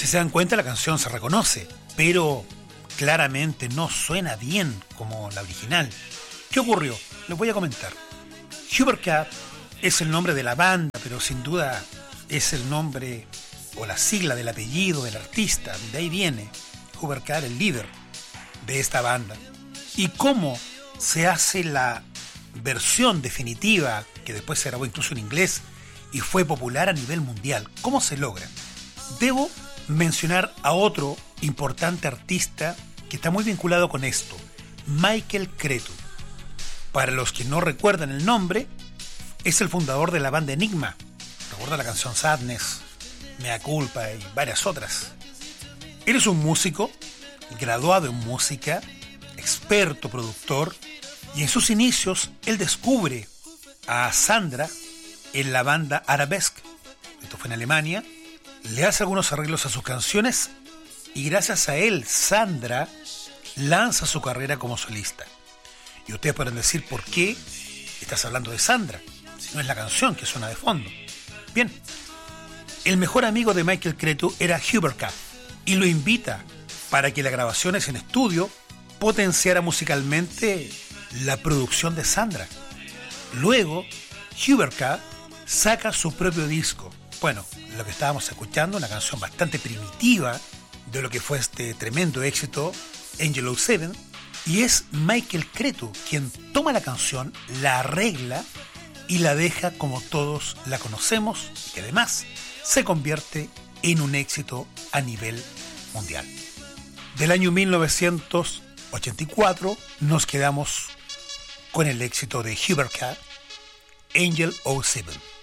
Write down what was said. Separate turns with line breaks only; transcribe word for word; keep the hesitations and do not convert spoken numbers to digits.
Si se dan cuenta, la canción se reconoce, pero claramente no suena bien como la original. ¿Qué ocurrió? Les voy a comentar. Hubert Cat es el nombre de la banda, pero sin duda es el nombre o la sigla del apellido del artista. De ahí viene Hubert Cat, el líder de esta banda. Y cómo se hace la versión definitiva, que después se grabó incluso en inglés y fue popular a nivel mundial. ¿Cómo se logra? Debo mencionar a otro importante artista que está muy vinculado con esto, Michael Cretu. Para los que no recuerdan el nombre, es el fundador de la banda Enigma. Recuerda la canción Sadness, Mea Culpa y varias otras. Él es un músico, graduado en música, experto productor, y en sus inicios él descubre a Sandra en la banda Arabesque. Esto fue en Alemania. Le hace algunos arreglos a sus canciones y gracias a él, Sandra lanza su carrera como solista. Y ustedes podrán decir, ¿por qué estás hablando de Sandra? Si no es la canción que suena de fondo. Bien, el mejor amigo de Michael Cretu era Hubert Cat y lo invita para que las grabaciones en estudio potenciara musicalmente la producción de Sandra. Luego, Hubert Cat saca su propio disco. Bueno, lo que estábamos escuchando, una canción bastante primitiva de lo que fue este tremendo éxito, Angel oh Seven, y es Michael Cretu quien toma la canción, la arregla y la deja como todos la conocemos, y que además se convierte en un éxito a nivel mundial. Del año mil novecientos ochenta y cuatro nos quedamos con el éxito de Hubert Cat, Angel oh Seven.